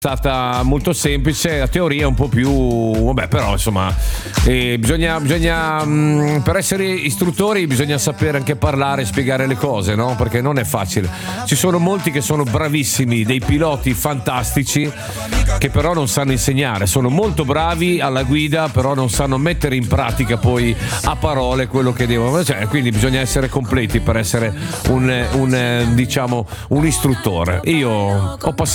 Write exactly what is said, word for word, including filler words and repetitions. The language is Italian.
stata molto semplice, la teoria è un po' più vabbè, però insomma eh, bisogna, bisogna mh, per essere istruttori bisogna sapere anche parlare e spiegare le cose, no? Perché non è facile. Ci sono molti che sono bravissimi, dei piloti fantastici che però non sanno insegnare, sono molto bravi alla guida però non sanno mettere in pratica poi a parole quello che devono, cioè, quindi bisogna essere completi per essere un, un diciamo un istruttore. Io ho passato